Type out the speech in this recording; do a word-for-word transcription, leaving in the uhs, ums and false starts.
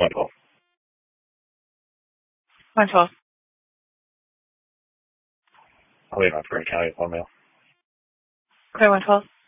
one twelve. one twelve. I'll leave on for a county phone mail. Clear one twelve.